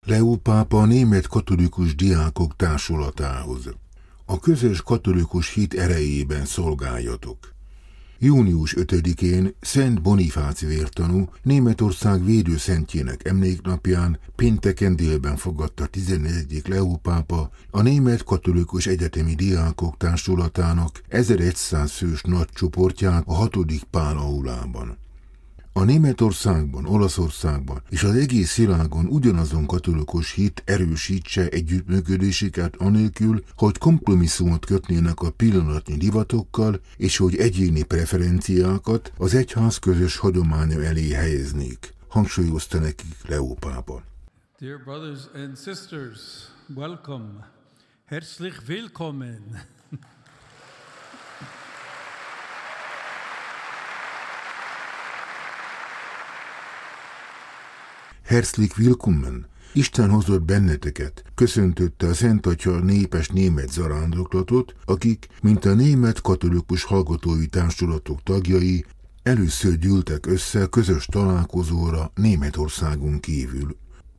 Leó pápa a német katolikus diákok társulatához. A közös katolikus hit erejében szolgáljatok. Június 5-én Szent Bonifác vértanú Németország védőszentjének emléknapján pénteken délben fogadta 14. Leó pápa a német katolikus egyetemi diákok társulatának 1100 fős nagy csoportját a 6. Pál aulában. A Németországban, Olaszországban és az egész világon ugyanazon katolikus hit erősítse együttműködésüket anélkül, hogy kompromisszumot kötnének a pillanatnyi divatokkal, és hogy egyéni preferenciákat az egyház közös hagyománya elé helyeznék, hangsúlyozta nekik Leó pápa. Dear brothers and sisters, welcome. Herzlich willkommen. Herzlich willkommen! Isten hozott benneteket, köszöntötte a Szent Atya népes német zarándoklatot, akik, mint a német katolikus hallgatói társulatok tagjai, először gyűltek össze közös találkozóra Németországon kívül.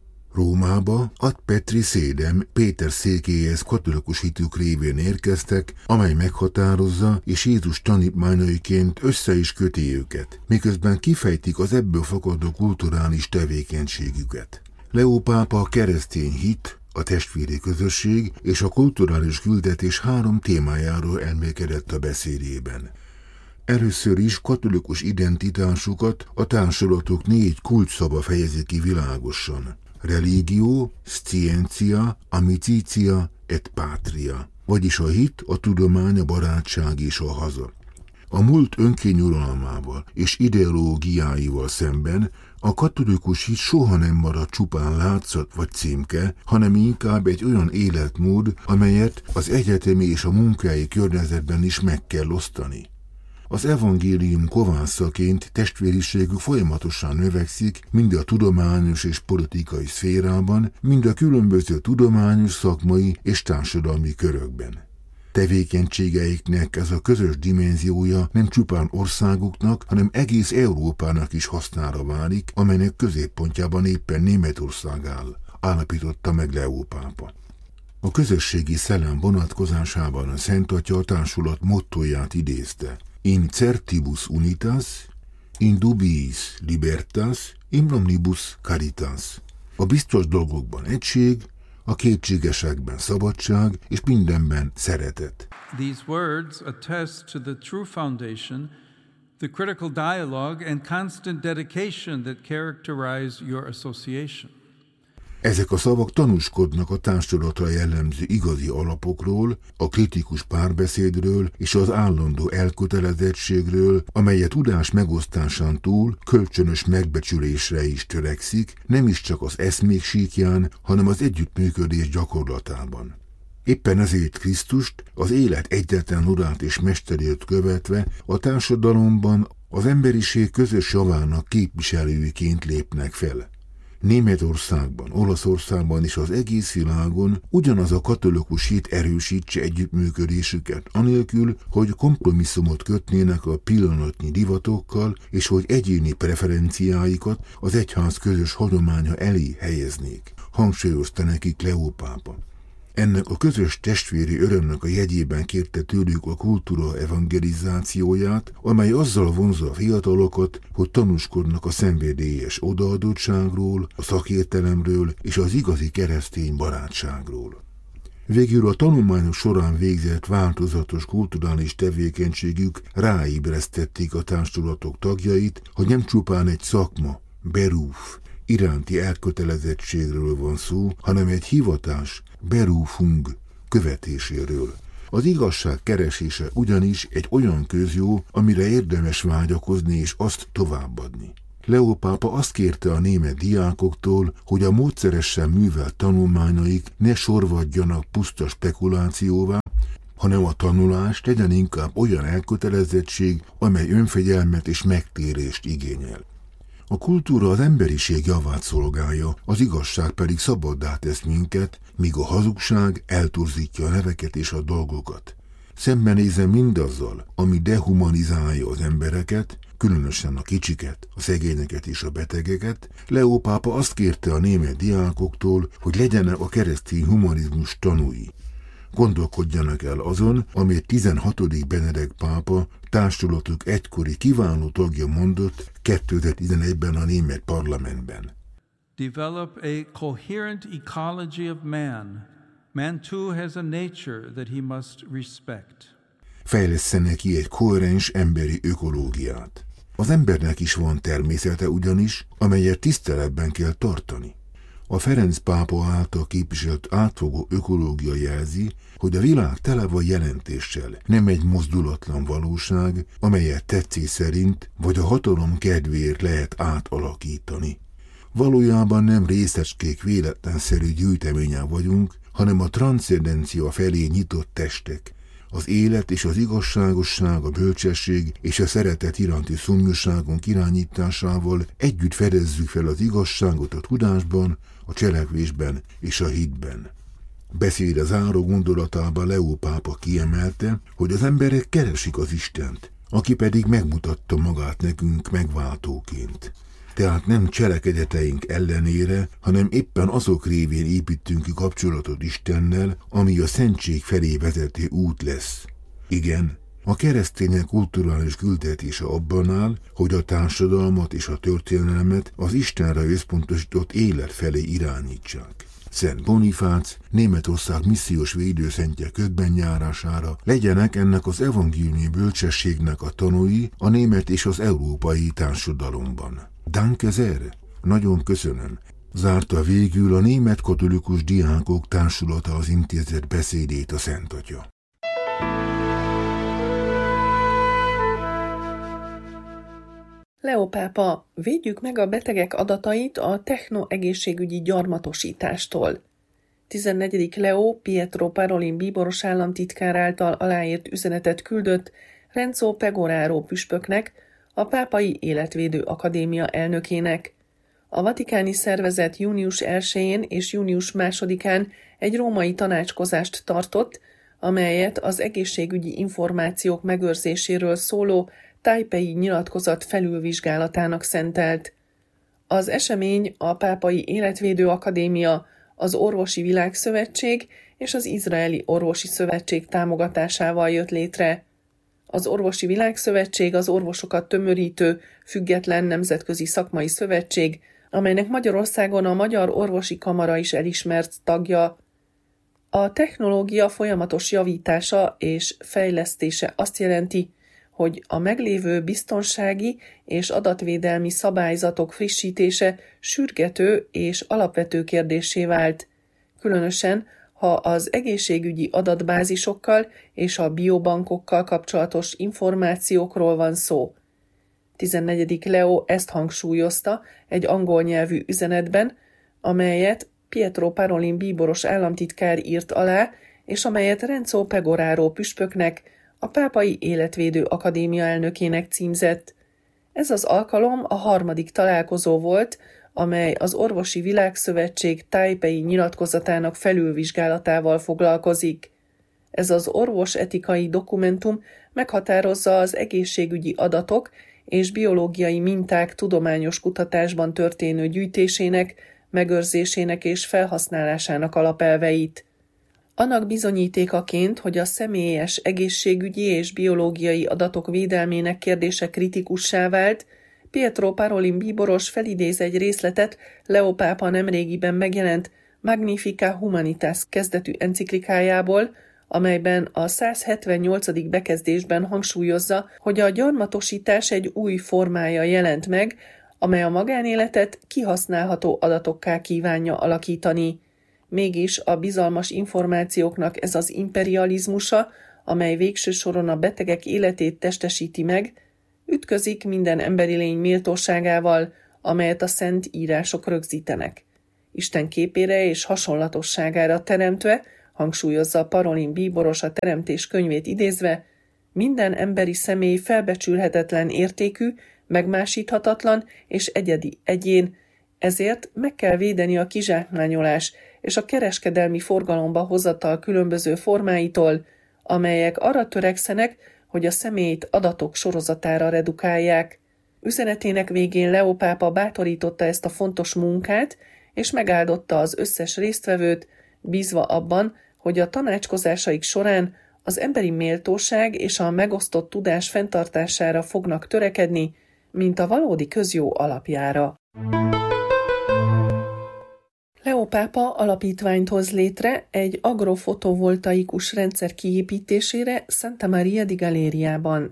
Rómába Ad Petri Szédem Péter székéhez katolikus hitük révén érkeztek, amely meghatározza és Jézus tanítványaiként össze is köti őket, miközben kifejtik az ebből fakadó kulturális tevékenységüket. Leó pápa a keresztény hit, a testvéri közösség és a kulturális küldetés 3 témájáról elmélkedett a beszédében. Először is katolikus identitásukat a társulatok 4 kulcsszava fejezi ki világosan. Religio, scientia, amicitia et patria, vagyis a hit, a tudomány, a barátság és a haza. A múlt önkényuralmával és ideológiáival szemben a katolikus hit soha nem marad csupán látszat vagy címke, hanem inkább egy olyan életmód, amelyet az egyetemi és a munkai környezetben is meg kell osztani. Az evangélium kovászaként testvériségük folyamatosan növekszik mind a tudományos és politikai szférában, mind a különböző tudományos, szakmai és társadalmi körökben. Tevékenységeiknek ez a közös dimenziója nem csupán országuknak, hanem egész Európának is hasznára válik, amelynek középpontjában éppen Németország áll, állapította meg Leó pápa. A közösségi szellem vonatkozásában a Szent Atya a társulat mottóját idézte: In certibus unitas, in dubiis libertas, in omnibus caritas. A biztos dolgokban egység, a kétségesekben szabadság, és mindenben szeretet. These words attest to the true foundation, the critical dialogue and constant dedication that characterize your association. Ezek a szavak tanúskodnak a társulatra jellemző igazi alapokról, a kritikus párbeszédről és az állandó elkötelezettségről, amely a tudás megosztásán túl kölcsönös megbecsülésre is törekszik, nem is csak az eszmék síkján, hanem az együttműködés gyakorlatában. Éppen ezért Krisztust, az élet egyetlen urát és mesterét követve a társadalomban az emberiség közös javának képviselőiként lépnek fel. Németországban, Olaszországban és az egész világon ugyanaz a katolikus hit erősítse együttműködésüket, anélkül, hogy kompromisszumot kötnének a pillanatnyi divatokkal, és hogy egyéni preferenciáikat az egyház közös hagyománya elé helyeznék, hangsúlyozta nekik Leó pápa. Ennek a közös testvéri örömnek a jegyében kérte tőlük a kultúra evangelizációját, amely azzal vonzza a fiatalokat, hogy tanúskodnak a szenvedélyes odaadottságról, a szakértelemről és az igazi keresztény barátságról. Végül a tanulmányok során végzett változatos kulturális tevékenységük ráébresztették a társulatok tagjait, hogy nem csupán egy szakma, beruf, iránti elkötelezettségről van szó, hanem egy hivatás, berufung, követéséről. Az igazság keresése ugyanis egy olyan közjó, amire érdemes vágyakozni és azt továbbadni. Leó pápa azt kérte a német diákoktól, hogy a módszeresen művelt tanulmányaik ne sorvadjanak puszta spekulációvá, hanem a tanulás tegyen inkább olyan elkötelezettség, amely önfegyelmet és megtérést igényel. A kultúra az emberiség javát szolgálja, az igazság pedig szabaddá tesz minket, míg a hazugság eltorzítja a neveket és a dolgokat. Szembenézem mindazzal, ami dehumanizálja az embereket, különösen a kicsiket, a szegényeket és a betegeket, Leó pápa azt kérte a német diákoktól, hogy legyenek a keresztény humanizmus tanúi. Gondolkodjanak el azon, amit 16. Benedek pápa társulatuk egykori kiváló tagja mondott 2011-ben a német parlamentben. Develop a coherent ecology of man. Man too has a nature that he must respect. Fejlesztenek ki egy koherens emberi ökológiát. Az embernek is van természete ugyanis, amelyet tiszteletben kell tartani. A Ferenc pápa által képviselt átfogó ökológia jelzi, hogy a világ tele van jelentéssel, nem egy mozdulatlan valóság, amelyet tetszés szerint vagy a hatalom kedvéért lehet átalakítani. Valójában nem részecskék véletlenszerű gyűjteményen vagyunk, hanem a transzcendencia felé nyitott testek. Az élet és az igazságosság, a bölcsesség és a szeretet iránti szomjúságunk irányításával együtt fedezzük fel az igazságot a tudásban, a cselekvésben és a hitben. Beszéde záró gondolatában Leó pápa kiemelte, hogy az emberek keresik az Istent, aki pedig megmutatta magát nekünk megváltóként. Tehát nem cselekedeteink ellenére, hanem éppen azok révén építünk ki kapcsolatot Istennel, ami a szentség felé vezető út lesz. Igen, a keresztények kulturális küldetése abban áll, hogy a társadalmat és a történelmet az Istenre összpontosított élet felé irányítsák. Szent Bonifác, Németország missziós védőszentje közbenjárására legyenek ennek az evangéliumi bölcsességnek a tanúi a német és az európai társadalomban. Danke sehr, nagyon köszönöm, zárta végül a Német Katolikus Diákok Társulata az intézet beszédét a Szent Atya. Leó pápa, védjük meg a betegek adatait a technoegészségügyi gyarmatosítástól. 14. Leó Pietro Parolin bíboros államtitkár által aláírt üzenetet küldött Renzo Pegoraro püspöknek, a Pápai Életvédő Akadémia elnökének. A vatikáni szervezet június 1-én és június 2-án egy római tanácskozást tartott, amelyet az egészségügyi információk megőrzéséről szóló Taipei nyilatkozat felülvizsgálatának szentelt. Az esemény a Pápai Életvédő Akadémia, az Orvosi Világszövetség és az Izraeli Orvosi Szövetség támogatásával jött létre. Az Orvosi Világszövetség az orvosokat tömörítő, független nemzetközi szakmai szövetség, amelynek Magyarországon a Magyar Orvosi Kamara is elismert tagja. A technológia folyamatos javítása és fejlesztése azt jelenti, hogy a meglévő biztonsági és adatvédelmi szabályzatok frissítése sürgető és alapvető kérdéssé vált, különösen, ha az egészségügyi adatbázisokkal és a biobankokkal kapcsolatos információkról van szó. 14. Leó ezt hangsúlyozta egy angol nyelvű üzenetben, amelyet Pietro Parolin bíboros államtitkár írt alá, és amelyet Renzo Pegoraro püspöknek, a Pápai Életvédő Akadémia elnökének címzett. Ez az alkalom a 3. találkozó volt, amely az Orvosi Világszövetség Taipei nyilatkozatának felülvizsgálatával foglalkozik. Ez az orvosetikai dokumentum meghatározza az egészségügyi adatok és biológiai minták tudományos kutatásban történő gyűjtésének, megőrzésének és felhasználásának alapelveit. Annak bizonyítékaként, hogy a személyes egészségügyi és biológiai adatok védelmének kérdése kritikussá vált, Pietro Parolin bíboros felidéz egy részletet Leó pápa nemrégiben megjelent Magnificat Humanitas kezdetű enciklikájából, amelyben a 178. bekezdésben hangsúlyozza, hogy a gyarmatosítás egy új formája jelent meg, amely a magánéletet kihasználható adatokká kívánja alakítani. Mégis a bizalmas információknak ez az imperializmusa, amely végső soron a betegek életét testesíti meg, ütközik minden emberi lény méltóságával, amelyet a szent írások rögzítenek. Isten képére és hasonlatosságára teremtve, hangsúlyozza Parolin bíboros a Teremtés könyvét idézve, minden emberi személy felbecsülhetetlen értékű, megmásíthatatlan és egyedi egyén, ezért meg kell védeni a kizsákmányolás és a kereskedelmi forgalomba hozatal különböző formáitól, amelyek arra törekszenek, hogy a személyt adatok sorozatára redukálják. Üzenetének végén Leó pápa bátorította ezt a fontos munkát, és megáldotta az összes résztvevőt, bízva abban, hogy a tanácskozásaik során az emberi méltóság és a megosztott tudás fenntartására fognak törekedni, mint a valódi közjó alapjára. Leó pápa alapítványt hoz létre egy agrofotovoltaikus rendszer kiépítésére Santa Maria di Galeriában.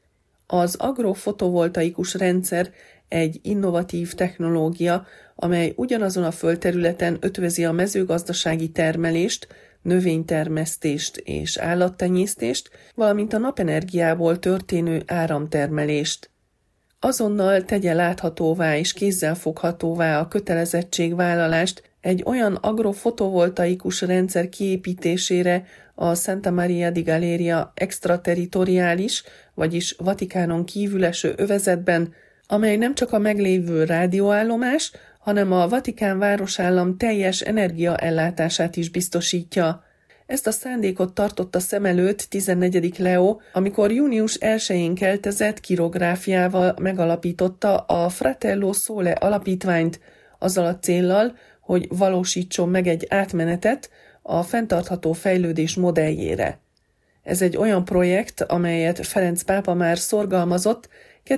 Az agrofotovoltaikus rendszer egy innovatív technológia, amely ugyanazon a földterületen ötvözi a mezőgazdasági termelést, növénytermesztést és állattenyésztést, valamint a napenergiából történő áramtermelést. Azonnal tegye láthatóvá és kézzelfoghatóvá a kötelezettségvállalást egy olyan agrofotovoltaikus rendszer kiépítésére a Santa Maria di Galeria extraterritoriális, vagyis Vatikánon kívül eső övezetben, amely nem csak a meglévő rádióállomás, hanem a Vatikán városállam teljes energiaellátását is biztosítja. Ezt a szándékot tartotta szem előtt 14. Leó, amikor június 1-én keltezett kirográfiával megalapította a Fratello Sole alapítványt, azzal a céllal, hogy valósítson meg egy átmenetet a fenntartható fejlődés modelljére. Ez egy olyan projekt, amelyet Ferenc pápa már szorgalmazott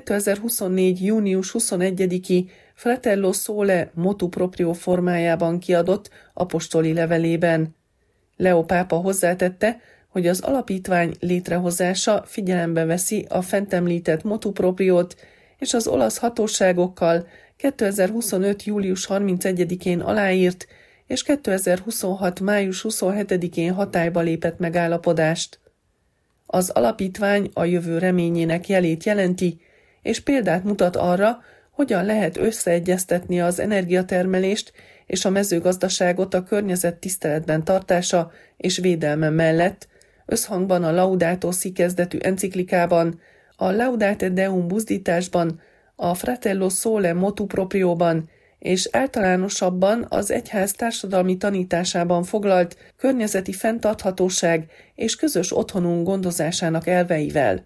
2024. június 21-i Fratello Sole motu proprio formájában kiadott apostoli levelében. Leó pápa hozzátette, hogy az alapítvány létrehozása figyelembe veszi a fent említett motu propriót, és az olasz hatóságokkal 2025. július 31-én aláírt, és 2026. május 27-én hatályba lépett megállapodást. Az alapítvány a jövő reményének jelét jelenti, és példát mutat arra, hogyan lehet összeegyeztetni az energiatermelést és a mezőgazdaságot a környezet tiszteletben tartása és védelme mellett, összhangban a Laudato Si kezdetű enciklikában, a Laudate Deum buzdításban, a Fratello Sole motu proprióban és általánosabban az egyház társadalmi tanításában foglalt környezeti fenntarthatóság és közös otthonunk gondozásának elveivel.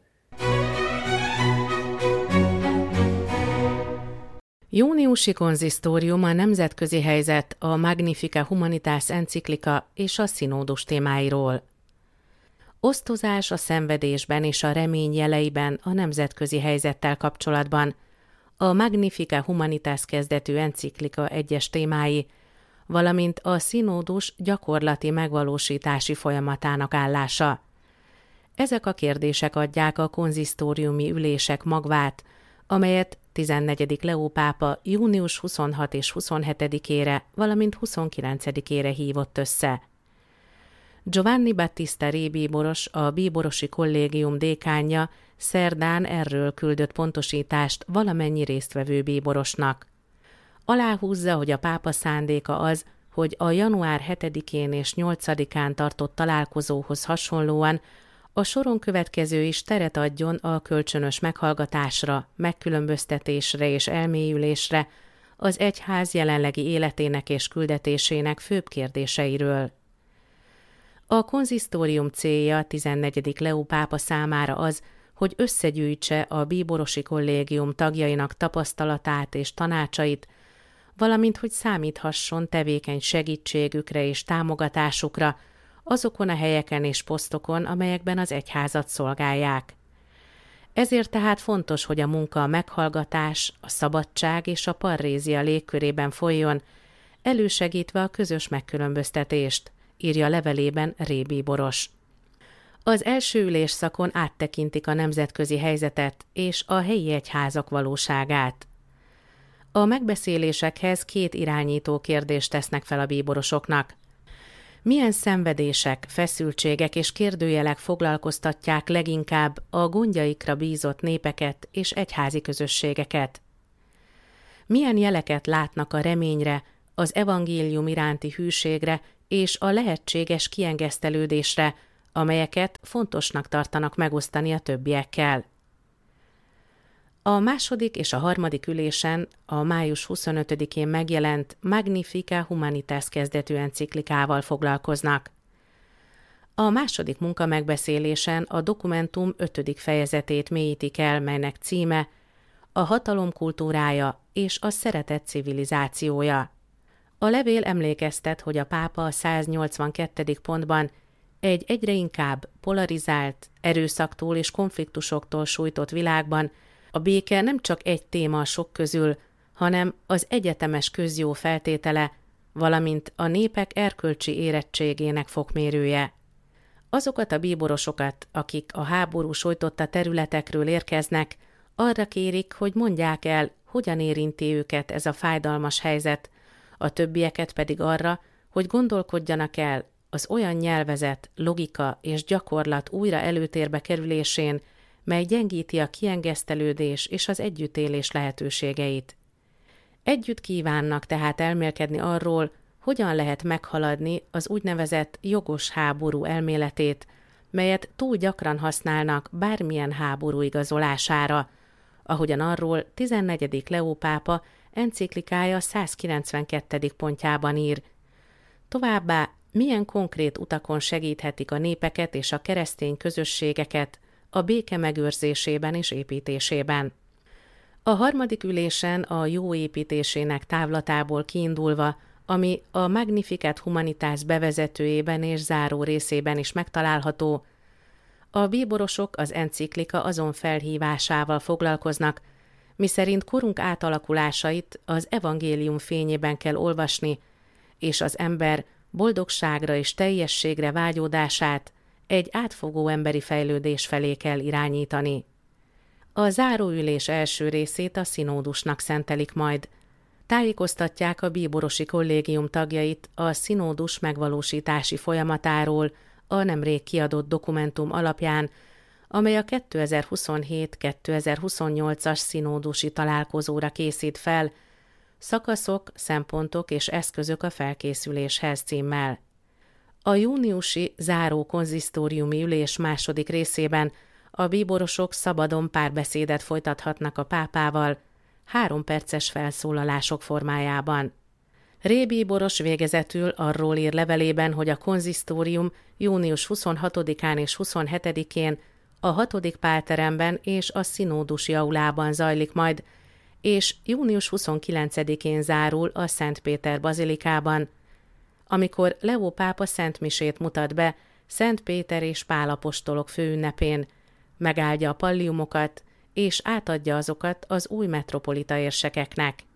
Júniusi konzisztórium a nemzetközi helyzet, a Magnificat Humanitas enciklika és a színódus témáiról. Osztozás a szenvedésben és a remény jeleiben a nemzetközi helyzettel kapcsolatban, a Magnificat Humanitas kezdetű enciklika egyes témái, valamint a színódus gyakorlati megvalósítási folyamatának állása. Ezek a kérdések adják a konzisztóriumi ülések magvát, amelyet 14. Leó pápa június 26 és 27-ére, valamint 29-ére hívott össze. Giovanni Battista Re bíboros, a bíborosi kollégium dékánja szerdán erről küldött pontosítást valamennyi résztvevő bíborosnak. Aláhúzza, hogy a pápa szándéka az, hogy a január 7-én és 8-án tartott találkozóhoz hasonlóan a soron következő is teret adjon a kölcsönös meghallgatásra, megkülönböztetésre és elmélyülésre az egyház jelenlegi életének és küldetésének főbb kérdéseiről. A konzisztórium célja 14. Leó pápa számára az, hogy összegyűjtse a bíborosi kollégium tagjainak tapasztalatát és tanácsait, valamint hogy számíthasson tevékeny segítségükre és támogatásukra azokon a helyeken és posztokon, amelyekben az egyházat szolgálják. Ezért tehát fontos, hogy a munka a meghallgatás, a szabadság és a parrézia légkörében folyjon, elősegítve a közös megkülönböztetést, írja levelében Re bíboros. Az első ülésszakon áttekintik a nemzetközi helyzetet és a helyi egyházak valóságát. A megbeszélésekhez 2 irányító kérdést tesznek fel a bíborosoknak. Milyen szenvedések, feszültségek és kérdőjelek foglalkoztatják leginkább a gondjaikra bízott népeket és egyházi közösségeket? Milyen jeleket látnak a reményre, az evangélium iránti hűségre és a lehetséges kiengesztelődésre, amelyeket fontosnak tartanak megosztani a többiekkel? A második és a harmadik ülésen a május 25-én megjelent Magnificat Humanitas kezdetű enciklikával foglalkoznak. A második munkamegbeszélésen a dokumentum 5. fejezetét mélyítik el, melynek címe a hatalom kultúrája és a szeretet civilizációja. A levél emlékeztet, hogy a pápa a 182. pontban egy egyre inkább polarizált, erőszaktól és konfliktusoktól sújtott világban a béke nem csak egy téma a sok közül, hanem az egyetemes közjó feltétele, valamint a népek erkölcsi érettségének fokmérője. Azokat a bíborosokat, akik a háború sújtotta területekről érkeznek, arra kérik, hogy mondják el, hogyan érinti őket ez a fájdalmas helyzet, a többieket pedig arra, hogy gondolkodjanak el az olyan nyelvezet, logika és gyakorlat újra előtérbe kerülésén, mely gyengíti a kiengesztelődés és az együttélés lehetőségeit. Együtt kívánnak tehát elmélkedni arról, hogyan lehet meghaladni az úgynevezett jogos háború elméletét, melyet túl gyakran használnak bármilyen háború igazolására, ahogyan arról 14. Leó pápa enciklikája 192. pontjában ír. Továbbá milyen konkrét utakon segíthetik a népeket és a keresztény közösségeket a béke megőrzésében és építésében. A harmadik ülésen a jó építésének távlatából kiindulva, ami a Magnificat Humanitas bevezetőjében és záró részében is megtalálható, a bíborosok az enciklika azon felhívásával foglalkoznak, miszerint korunk átalakulásait az evangélium fényében kell olvasni, és az ember boldogságra és teljességre vágyódását egy átfogó emberi fejlődés felé kell irányítani. A záróülés első részét a szinódusnak szentelik majd. Tájékoztatják a bíborosi kollégium tagjait a szinódus megvalósítási folyamatáról a nemrég kiadott dokumentum alapján, amely a 2027-2028-as szinódusi találkozóra készít fel, Szakaszok, szempontok és eszközök a felkészüléshez címmel. A júniusi záró konzisztóriumi ülés második részében a bíborosok szabadon párbeszédet folytathatnak a pápával, 3 perces felszólalások formájában. Ré bíboros végezetül arról ír levelében, hogy a konzisztórium június 26-án és 27-én a 6. pálteremben és a szinódusi aulában zajlik majd, és június 29-én zárul a Szent Péter bazilikában, amikor Leó pápa szentmisét mutat be Szent Péter és Pál apostolok főünnepén, megáldja a palliumokat és átadja azokat az új metropolita érsekeknek.